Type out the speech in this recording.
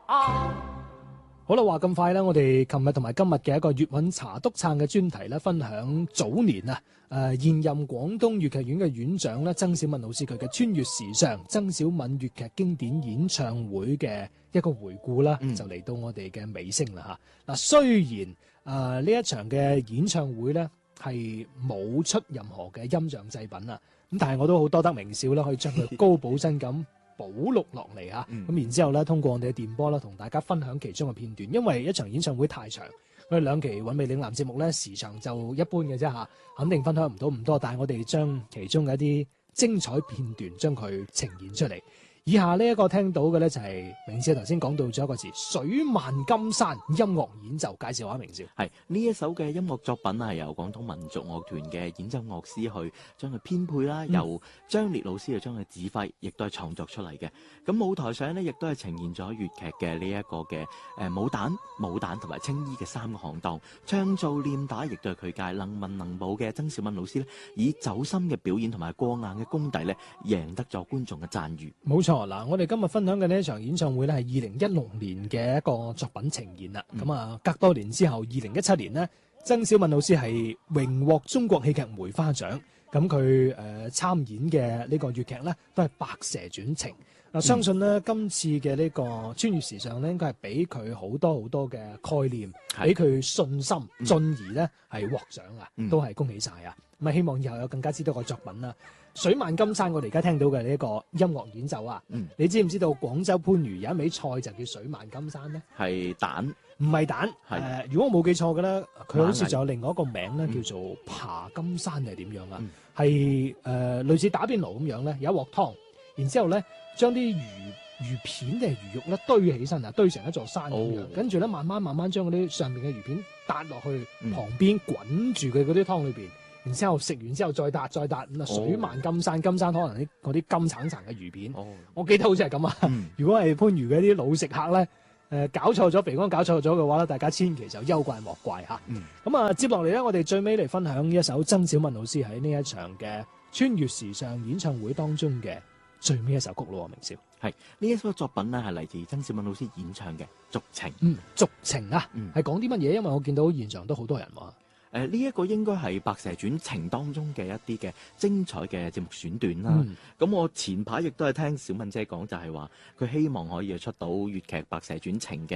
好啦，話咁快啦，我哋琴日同埋今日嘅一個粵韻茶督撐嘅專題咧，分享早年啊，現任廣東粵劇院嘅院長咧，曾小敏老師佢嘅穿越時尚曾小敏粵劇經典演唱會嘅一個回顧啦，就嚟到我哋嘅尾聲啦嚇。嗱，雖然呢一場嘅演唱會咧係冇出任何嘅音像製品啊，咁但係我都好多得名少啦，可以將佢高保真咁保錄落嚟嚇，咁然之後咧，通過我哋嘅電波啦，同大家分享其中嘅片段。因為一場演唱會太長，我哋兩期韻味嶺南節目咧時長就一般嘅啫嚇，肯定分享唔到咁多。但係我哋將其中嘅一啲精彩片段將佢呈現出嚟。以下呢一個聽到嘅咧就係明少頭先講到咗一個詞水漫金山音樂演奏，介紹下明少。 係呢一首嘅音樂作品係由廣東民族樂團嘅演奏樂師去將佢編配啦，由張烈老師去將佢指揮，亦都係創作出嚟嘅。咁舞台上呢，亦都係呈現咗粵劇嘅呢一個嘅武旦同埋青衣嘅三個行當，唱做念打亦都係佢界能文能武嘅曾小敏老師呢，以走心嘅表演同埋過硬嘅功底呢，贏得咗觀眾嘅讚譽。 冇錯。嗱，我哋今日分享嘅呢一場演唱會咧，係2016年嘅一個作品呈現啦。咁隔多年之後，2017年呢，曾小敏老師係榮獲中國戲劇梅花獎。咁佢參演嘅呢個粵劇咧，都係《白蛇傳情》。相信呢，今次嘅呢個穿越時尚咧，應該係俾佢好多好多嘅概念，俾佢信心，進而呢係獲獎啊，都係恭喜晒啊！咁希望以後有更加之多嘅作品啦。水漫金山，我哋而家聽到嘅呢一個音樂演奏啊，你知唔知道廣州番禺有一味菜就叫水漫金山呢？係蛋，唔係蛋。如果我冇記錯嘅咧，佢好似仲有另外一個名咧，叫做爬金山定係點樣啊？係類似打邊爐咁樣咧，有一鑊湯，然之後咧將啲魚片定係魚肉咧堆起身啊，堆成一座山咁樣，跟住咧慢慢將嗰啲上面嘅魚片搭落去旁邊滾住佢嗰啲湯裏邊。然之後食完之後再搭咁啊，水漫金山，金山可能嗰啲金橙橙嘅魚片，我記得好似係咁啊。如果係番禺嘅啲老食客咧，搞錯咗，肥光搞錯咗嘅話咧，大家千祈就憂怪莫怪嚇。咁接落嚟咧，我哋最尾嚟分享一首曾小敏老師喺呢一場嘅穿越時尚演唱會當中嘅最尾一首曲咯，明少。 係呢一首作品呢，係嚟自曾小敏老師演唱嘅《續情》。 續情啊，係講啲乜嘢？因為我見到現場都好多人喎。 呢一個應該係《白蛇傳情》當中嘅一啲嘅精彩嘅節目選段啦。咁我前排亦都係聽小敏姐講，就係話佢希望可以出到粵劇《白蛇傳情》嘅